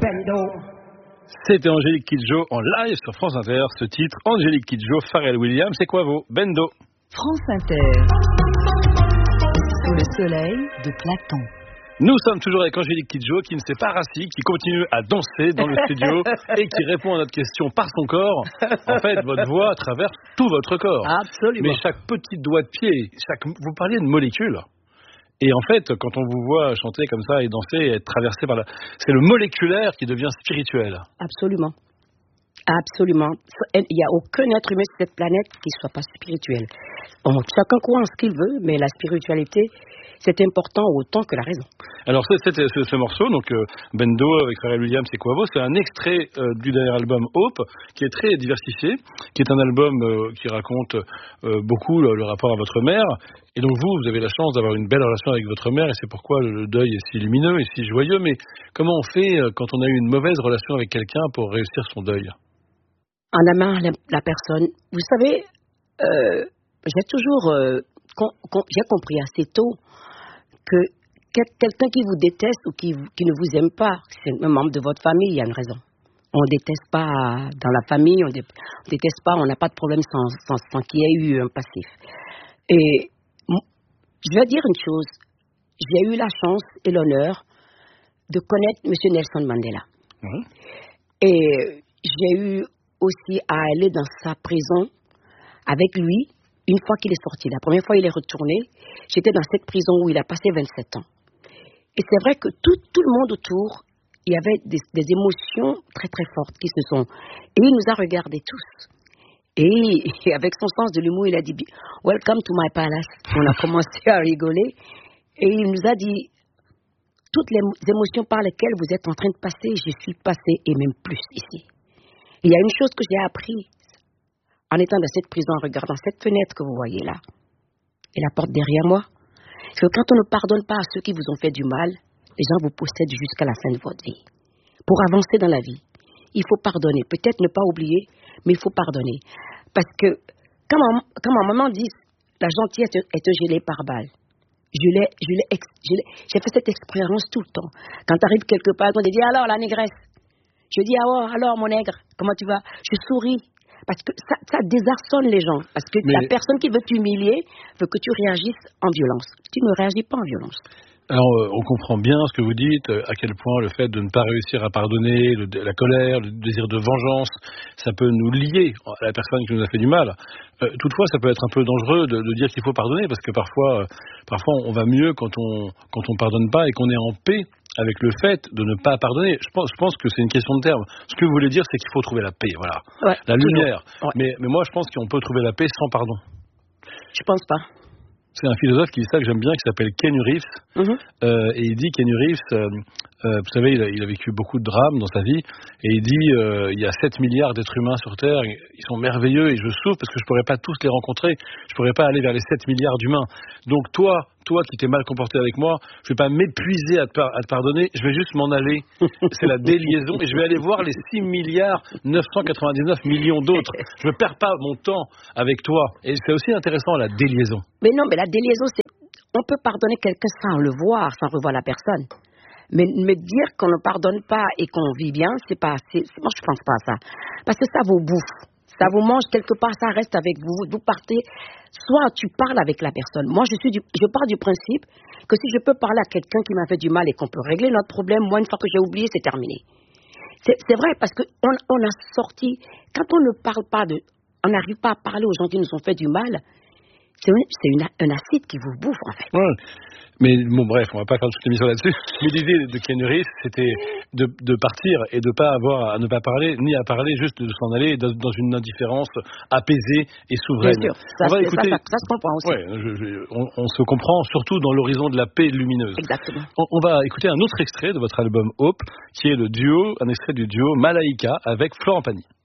Bendo. C'était Angélique Kidjo en live sur France Inter. Ce titre, Angélique Kidjo, Pharrell Williams, c'est quoi vos Bendo? France Inter. Sous le soleil de Platon. Nous sommes toujours avec Angélique Kidjo qui ne s'est pas rassie, qui continue à danser dans le studio et qui répond à notre question par son corps. En fait, votre voix traverse tout votre corps. Absolument. Mais chaque petit doigt de pied, vous parliez de molécules. Et en fait, quand on vous voit chanter comme ça et danser et être traversé par c'est le moléculaire qui devient spirituel. Absolument. Absolument. Il n'y a aucun être humain sur cette planète qui ne soit pas spirituel. Bon, chacun croit en ce qu'il veut, mais la spiritualité, c'est important autant que la raison. Alors ce morceau, donc Bendo avec Pharrell Williams et Quavo, c'est un extrait du dernier album Hope, qui est très diversifié, qui est un album qui raconte beaucoup le rapport à votre mère. Et donc vous avez la chance d'avoir une belle relation avec votre mère, et c'est pourquoi le deuil est si lumineux et si joyeux. Mais comment on fait quand on a eu une mauvaise relation avec quelqu'un pour réussir son deuil? En amant la personne, vous savez, j'ai compris assez tôt que quelqu'un qui vous déteste ou qui ne vous aime pas, c'est un membre de votre famille, il y a une raison. On ne déteste pas dans la famille, on déteste pas, on n'a pas de problème sans qu'il y ait eu un passif. Et je vais dire une chose, j'ai eu la chance et l'honneur de connaître M. Nelson Mandela. Mmh. Et j'ai eu aussi à aller dans sa prison avec lui une fois qu'il est sorti. La première fois il est retourné, j'étais dans cette prison où il a passé 27 ans. Et c'est vrai que tout le monde autour, il y avait des émotions très très fortes qui se sont... Et il nous a regardés tous. Et avec son sens de l'humour, il a dit « Welcome to my palace ». On a commencé à rigoler. Et il nous a dit « Toutes les émotions par lesquelles vous êtes en train de passer, je suis passé et même plus ici ». Il y a une chose que j'ai appris en étant dans cette prison, en regardant cette fenêtre que vous voyez là, et la porte derrière moi, c'est que quand on ne pardonne pas à ceux qui vous ont fait du mal, les gens vous possèdent jusqu'à la fin de votre vie. Pour avancer dans la vie, il faut pardonner. Peut-être ne pas oublier, mais il faut pardonner. Parce que quand ma maman dit la gentillesse est gelée par balle, j'ai fait cette expérience tout le temps. Quand tu arrives quelque part, on te dit alors la négresse. Je dis alors mon nègre, comment tu vas? Je souris. Parce que ça désarçonne les gens. Parce que la personne qui veut t'humilier veut que tu réagisses en violence. Tu ne réagis pas en violence. Alors, on comprend bien ce que vous dites, à quel point le fait de ne pas réussir à pardonner, la colère, le désir de vengeance, ça peut nous lier à la personne qui nous a fait du mal. Toutefois, ça peut être un peu dangereux de dire qu'il faut pardonner, parce que parfois on va mieux quand on pardonne pas et qu'on est en paix avec le fait de ne pas pardonner. Je pense que c'est une question de terme. Ce que vous voulez dire, c'est qu'il faut trouver la paix, voilà. Ouais, la lumière. Ouais. Mais moi, je pense qu'on peut trouver la paix sans pardon. Je pense pas. C'est un philosophe qui dit ça que j'aime bien, qui s'appelle Keanu Reeves. Mm-hmm. Et il dit, Keanu Reeves, vous savez, il a vécu beaucoup de drames dans sa vie, et il dit, il y a 7 milliards d'êtres humains sur Terre, ils sont merveilleux, et je souffre parce que je pourrais pas tous les rencontrer, je pourrais pas aller vers les 7 milliards d'humains. Donc toi qui t'es mal comporté avec moi, je vais pas m'épuiser à te pardonner, je vais juste m'en aller. C'est la déliaison, et je vais aller voir les 6 milliards 999 millions d'autres. Je ne perds pas mon temps avec toi. Et c'est aussi intéressant, la déliaison. Mais non, mais la déliaison, c'est... On peut pardonner quelqu'un sans le voir, sans revoir la personne. Mais dire qu'on ne pardonne pas et qu'on vit bien, moi je pense pas à ça. Parce que ça vous bouffe. Ça vous mange quelque part, ça reste avec vous. Vous partez, soit tu parles avec la personne. Moi, je pars du principe que si je peux parler à quelqu'un qui m'a fait du mal et qu'on peut régler notre problème, moi, une fois que j'ai oublié, c'est terminé. C'est vrai, parce qu'on a sorti... Quand on ne parle pas on n'arrive pas à parler aux gens qui nous ont fait du mal, c'est un acide qui vous bouffe, en fait. Ouais. Mais bon, bref, on va pas faire toute l'émission là-dessus. Mais l'idée de Keanu Reeves, c'était de partir et de pas avoir à ne pas parler, ni à parler, juste de s'en aller dans une indifférence apaisée et souveraine. Bien sûr, ça se comprend aussi. Ouais, on se comprend surtout dans l'horizon de la paix lumineuse. Exactement. On va écouter un autre extrait de votre album Hope, qui est un extrait du duo Malaika avec Florent Pagny.